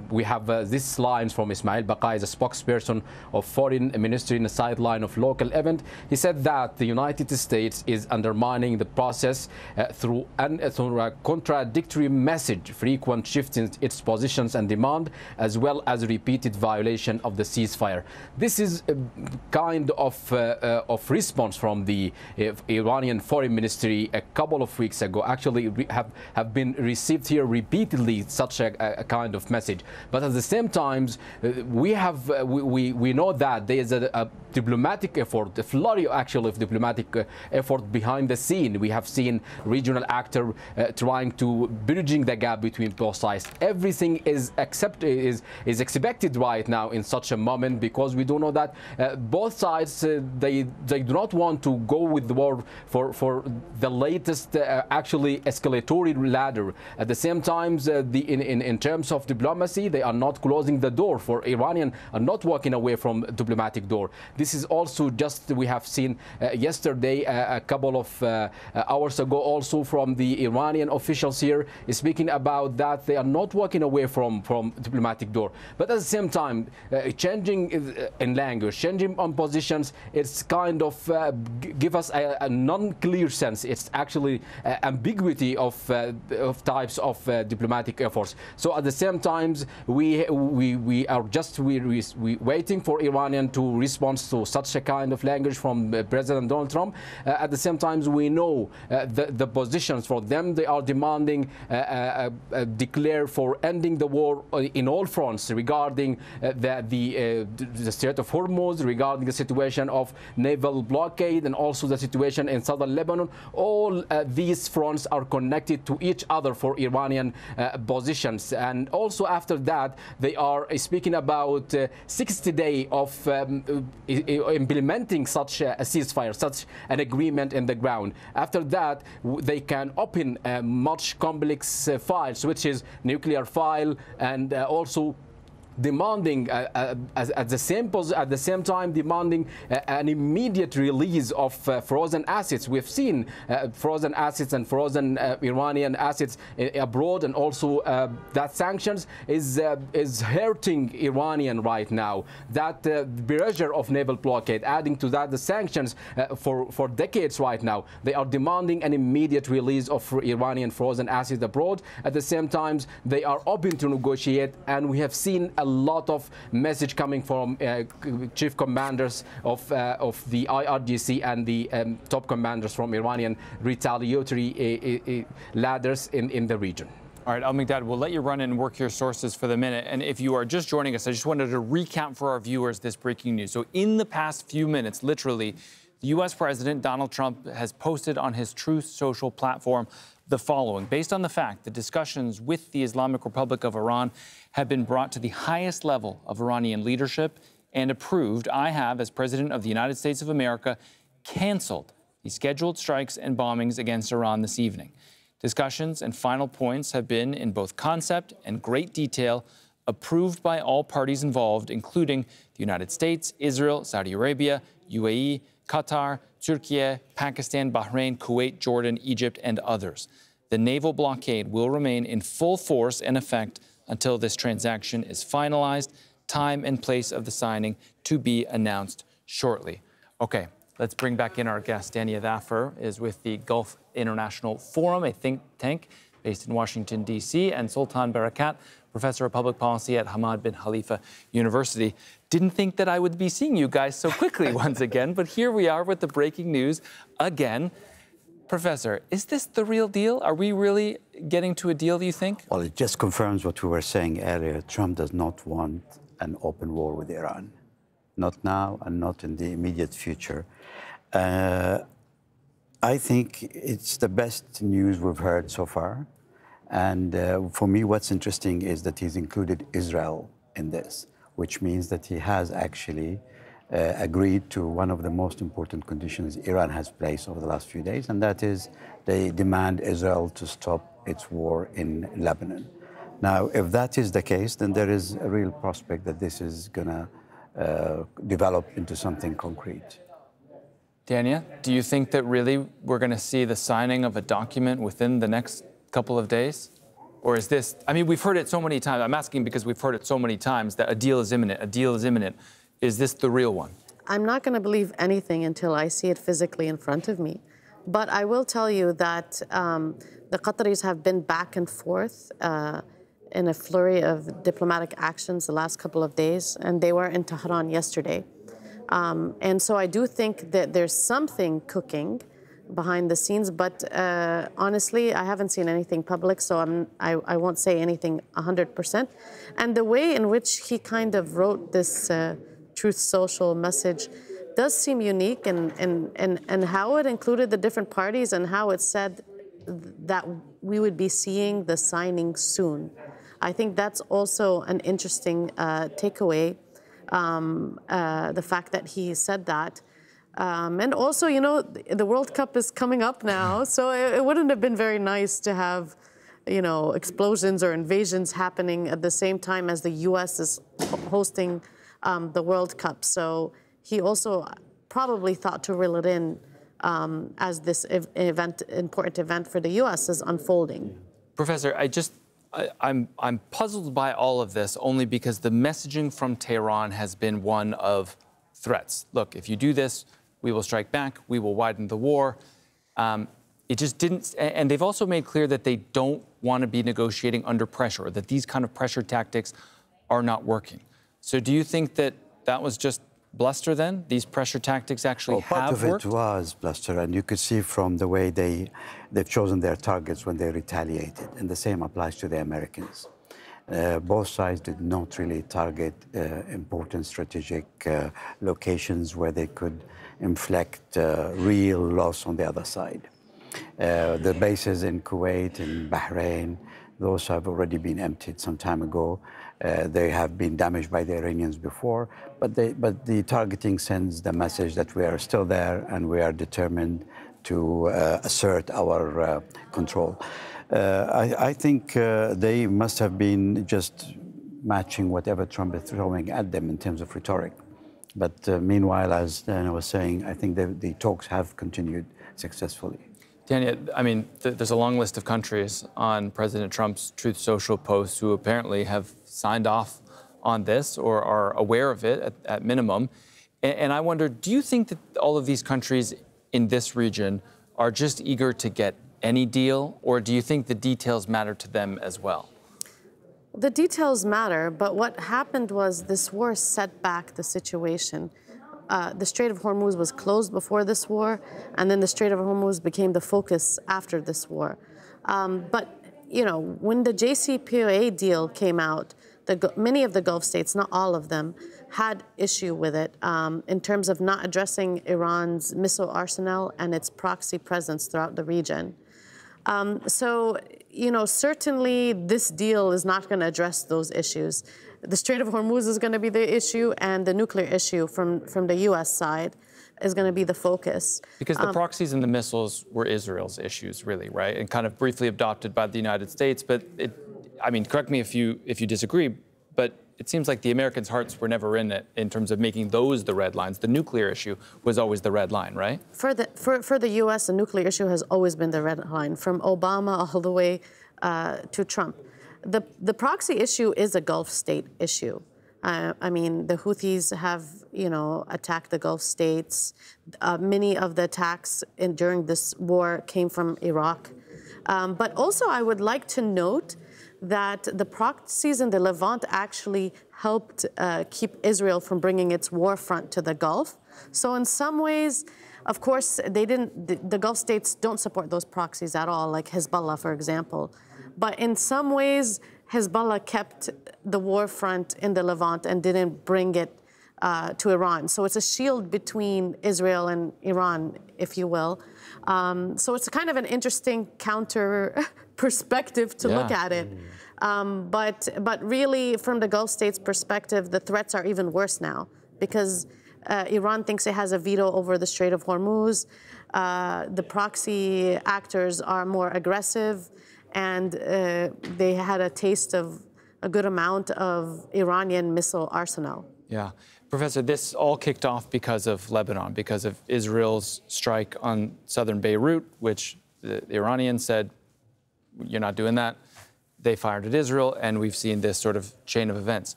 we have these lines from Ismail Baqai, the spokesperson of Foreign Ministry, in a sideline of local event. He said that the United States is undermining the process through a contradictory message, frequent shifts in its positions and demand, as well as repeated violation of the ceasefire. This is a kind of response from the Iranian Foreign Ministry a couple of weeks ago. Actually, have been received here repeatedly such a kind of message. But at the same time, we know that there is a diplomatic effort, a flurry actually of diplomatic effort behind the scene. We have seen regional actor trying to bridging the gap between both sides. Everything is expected right now in such a moment, because we do know that both sides they do not want to go with the war for the latest actually escalatory ladder. At the same time, in terms of diplomacy, they are not closing the door. For Iranian are not walking away from diplomatic door. This is also just we have seen yesterday a couple of hours ago also from the Iranian officials here speaking about that they are not walking away from diplomatic door. But at the same time, changing in language, changing on positions, it's kind of give us a non-clear sense. It's actually ambiguity of types of diplomatic efforts. So at the same time, we are just waiting for Iranian to respond to such a kind of language from President Donald Trump. At the same time, we know the positions for them. They are demanding declare for ending the war in all fronts, regarding the Strait of Hormuz, regarding the situation of naval blockade, and also the situation in southern Lebanon. All these fronts are connected to each other for Iranian positions. And also after that, they are speaking about 60 days of implementing such a ceasefire, such an agreement in the ground. After that, they can open much complex files, which is nuclear file, and also demanding at the same time demanding an immediate release of frozen assets. We've seen frozen assets and frozen Iranian assets abroad, and also that sanctions is hurting Iranian right now. That pressure of naval blockade, adding to that the sanctions for decades right now, they are demanding an immediate release of Iranian frozen assets abroad. At the same time, they are open to negotiate, and we have seen a lot of message coming from chief commanders of the IRGC and the top commanders from Iranian retaliatory ladders in the region. All right, Al-Mikdad, we'll let you run and work your sources for the minute. And if you are just joining us, I just wanted to recap for our viewers this breaking news. So in the past few minutes, literally, the U.S. President Donald Trump has posted on his Truth Social platform the following. Based on the fact that discussions with the Islamic Republic of Iran have been brought to the highest level of Iranian leadership and approved, I have, as President of the United States of America, canceled the scheduled strikes and bombings against Iran this evening. Discussions and final points have been, in both concept and great detail, approved by all parties involved, including the United States, Israel, Saudi Arabia, UAE, Qatar, Turkey, Pakistan, Bahrain, Kuwait, Jordan, Egypt, and others. The naval blockade will remain in full force and effect until this transaction is finalized. Time and place of the signing to be announced shortly. Okay, let's bring back in our guest. Dania Dhafar is with the Gulf International Forum, a think tank based in Washington, D.C., and Sultan Barakat, professor of public policy at Hamad bin Khalifa University. Didn't think that I would be seeing you guys so quickly once again, but here we are with the breaking news again. Professor, is this the real deal? Are we really getting to a deal, do you think? Well, it just confirms what we were saying earlier. Trump does not want an open war with Iran. Not now and not in the immediate future. I think it's the best news we've heard so far. And for me, what's interesting is that he's included Israel in this, which means that he has actually agreed to one of the most important conditions Iran has placed over the last few days, and that is they demand Israel to stop its war in Lebanon. Now, if that is the case, then there is a real prospect that this is going to develop into something concrete. Dania, do you think that really we're going to see the signing of a document within the next couple of days? Or is this, I mean, we've heard it so many times. I'm asking because we've heard it so many times that a deal is imminent, a deal is imminent. Is this the real one? I'm not going to believe anything until I see it physically in front of me. But I will tell you that the Qataris have been back and forth in a flurry of diplomatic actions the last couple of days, and they were in Tehran yesterday. And so I do think that there's something cooking behind the scenes, but honestly, I haven't seen anything public, so I won't say anything 100%. And the way in which he kind of wrote this Truth Social message does seem unique, and how it included the different parties and how it said that we would be seeing the signing soon. I think that's also an interesting takeaway, the fact that he said that. And also, you know, the World Cup is coming up now, so it wouldn't have been very nice to have, you know, explosions or invasions happening at the same time as the U.S. is hosting the World Cup. So he also probably thought to reel it in as this important event for the U.S. is unfolding. Professor, I'm puzzled by all of this only because the messaging from Tehran has been one of threats. Look, if you do this, we will strike back, we will widen the war. It just didn't, and they've also made clear that they don't want to be negotiating under pressure, or that these kind of pressure tactics are not working. So do you think that that was just bluster then? These pressure tactics actually have worked? Part of it was bluster, and you could see from the way they've chosen their targets when they retaliated, and the same applies to the Americans. Both sides did not really target important strategic locations where they could inflict real loss on the other side. The bases in Kuwait and Bahrain, those have already been emptied some time ago. They have been damaged by the Iranians before, but the targeting sends the message that we are still there and we are determined to assert our control. I think they must have been just matching whatever Trump is throwing at them in terms of rhetoric. But meanwhile, as Diana was saying, I think the talks have continued successfully. Tanya, I mean, there's a long list of countries on President Trump's Truth Social posts who apparently have signed off on this or are aware of it at minimum. And I wonder, do you think that all of these countries in this region are just eager to get any deal, or do you think the details matter to them as well? The details matter, but what happened was this war set back the situation. The Strait of Hormuz was closed before this war, and then the Strait of Hormuz became the focus after this war. But, you know, when the JCPOA deal came out, many of the Gulf states, not all of them, had issue with it in terms of not addressing Iran's missile arsenal and its proxy presence throughout the region. So, you know, certainly this deal is not going to address those issues. The Strait of Hormuz is going to be the issue, and the nuclear issue from the U.S. side is going to be the focus. Because the proxies and the missiles were Israel's issues, really, right? And kind of briefly adopted by the United States. But I mean, correct me if you disagree, but it seems like the Americans' hearts were never in it in terms of making those the red lines. The nuclear issue was always the red line, right? For the U.S., the nuclear issue has always been the red line, from Obama all the way to Trump. The proxy issue is a Gulf state issue. I mean, the Houthis have, you know, attacked the Gulf states. Many of the attacks during this war came from Iraq. But also, I would like to note that the proxies in the Levant actually helped keep Israel from bringing its war front to the Gulf. So in some ways, of course, the Gulf states don't support those proxies at all, like Hezbollah, for example. But in some ways, Hezbollah kept the war front in the Levant and didn't bring it to Iran. So it's a shield between Israel and Iran, if you will. So it's kind of an interesting counter perspective to look at it. But really, from the Gulf states' perspective, the threats are even worse now because Iran thinks it has a veto over the Strait of Hormuz. The proxy actors are more aggressive, and they had a taste of a good amount of Iranian missile arsenal. Yeah. Professor, this all kicked off because of Lebanon, because of Israel's strike on southern Beirut, which the Iranians said, you're not doing that. they fired at Israel, and we've seen this sort of chain of events.